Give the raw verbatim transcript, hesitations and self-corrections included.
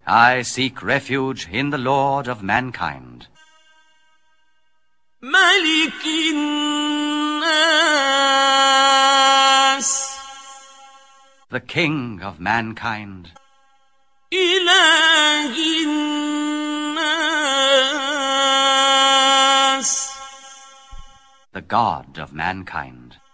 I seek refuge in the Lord of mankind. ملك الناس. The King of mankind. إله الناس. The God of mankind.